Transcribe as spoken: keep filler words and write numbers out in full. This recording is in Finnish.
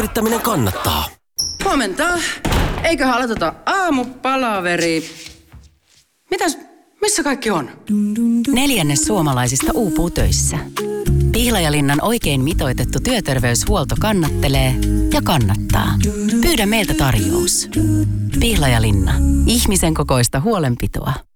Yrittäminen kannattaa. Huomenta. Eiköhän aloiteta aamupalaveri. Mitäs, missä kaikki on? Neljännes suomalaisista uupuu töissä. Pihlajalinnan oikein mitoitettu työterveyshuolto kannattelee ja kannattaa. Pyydä meiltä tarjous. Pihlajalinna. Ihmisen kokoista huolenpitoa.